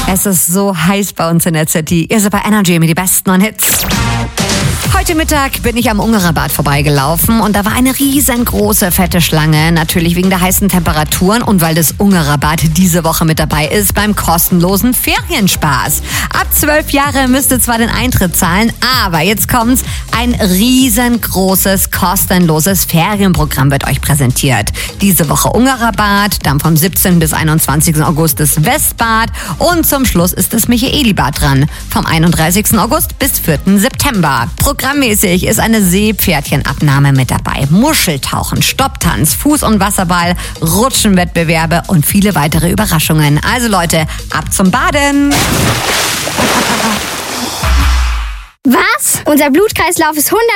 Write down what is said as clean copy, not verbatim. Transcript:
Es ist so heiß bei uns in der City. Ihr seid bei Energy mit die besten neuen Hits. Heute Mittag bin ich am Ungerabad vorbeigelaufen und da war eine riesengroße, fette Schlange. Natürlich wegen der heißen Temperaturen und weil das Ungerabad diese Woche mit dabei ist beim kostenlosen Ferienspaß. Ab 12 Jahre müsst ihr zwar den Eintritt zahlen, aber jetzt kommt's. Ein riesengroßes, kostenloses Ferienprogramm wird euch präsentiert. Diese Woche Ungerabad, dann vom 17. bis 21. August das Westbad und zum Schluss ist das Michaelibad dran. Vom 31. August bis 4. September. Programmmäßig ist eine Seepferdchenabnahme mit dabei. Muscheltauchen, Stopptanz, Fuß- und Wasserball, Rutschenwettbewerbe und viele weitere Überraschungen. Also Leute, ab zum Baden! Was? Unser Blutkreislauf ist 100